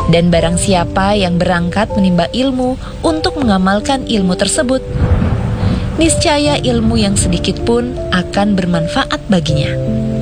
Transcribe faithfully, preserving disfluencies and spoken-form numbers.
Dan barang siapa yang berangkat menimba ilmu untuk mengamalkan ilmu tersebut, niscaya ilmu yang sedikit pun akan bermanfaat baginya.